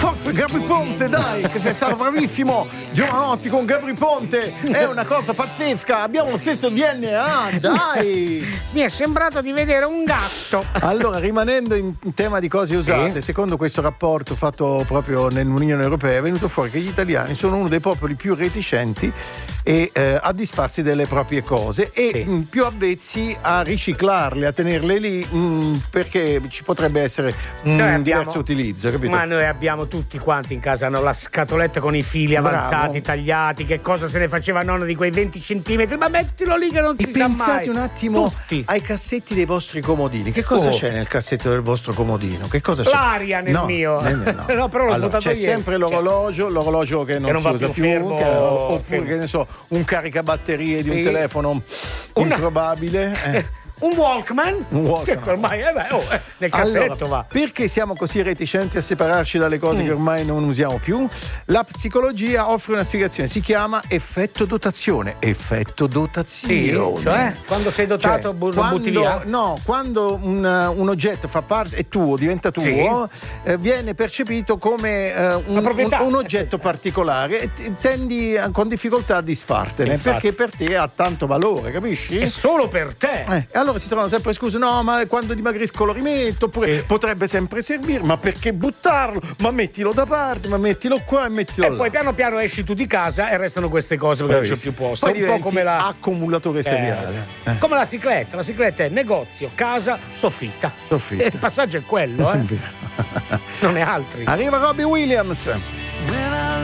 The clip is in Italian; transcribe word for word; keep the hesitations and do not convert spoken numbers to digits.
Forza Gabri Ponte, dai, che sei stato bravissimo. Giovanotti con Gabri Ponte, è una cosa pazzesca. Abbiamo lo stesso D N A, dai. Mi è sembrato di vedere un gatto. Allora, rimanendo in tema di cose usate, sì, secondo questo rapporto fatto proprio nell'Unione Europea è venuto fuori che gli italiani sono uno dei popoli più reticenti e eh, a disfarsi delle proprie cose e sì. mh, più avvezzi a riciclarle, a tenerle lì mh, perché ci potrebbe essere un abbiamo, diverso utilizzo, capito? Ma noi abbiamo tutti quanti in casa no, la scatoletta con i fili avanzati, Bravo. tagliati, che cosa se ne faceva nonno di quei venti centimetri, ma mettilo lì che non si e sa mai. Pensate un attimo tutti. ai cassetti dei vostri comodini. Che cosa oh. c'è nel cassetto del vostro comodino? Che cosa c'è? L'aria nel no, mio. Nel mio no. no, però l'ho allora, c'è ieri. sempre l'orologio, l'orologio che non, che non si va usa più, più, fermo, che, oppure fermo. che ne so, un caricabatterie di un sì. telefono Una... improbabile. Eh. Un Walkman, un Walkman. che ormai eh beh, oh, nel cassetto allora, va. Perché siamo così reticenti a separarci dalle cose mm. che ormai non usiamo più? La psicologia offre una spiegazione, si chiama effetto dotazione. Effetto dotazione. Sì, cioè quando sei dotato cioè, lo butti via? No, quando un, un oggetto fa parte, è tuo, diventa tuo, sì. eh, viene percepito come eh, un, un, un oggetto particolare e tendi con difficoltà a disfartene. Infatti. Perché per te ha tanto valore, capisci? È solo per te. Eh, allora si trovano sempre scuse, no, ma quando dimagrisco lo rimetto, oppure eh. potrebbe sempre servire, ma perché buttarlo? Ma mettilo da parte, ma mettilo qua e mettilo e là. E poi piano piano esci tu di casa e restano queste cose perché non c'è più posto. Poi un po' come la accumulatore seriale. Eh. Eh. Come la cicletta, la cicletta è negozio, casa, soffitta. Soffitta. E il passaggio è quello, eh. non è altri. Arriva Robbie Williams.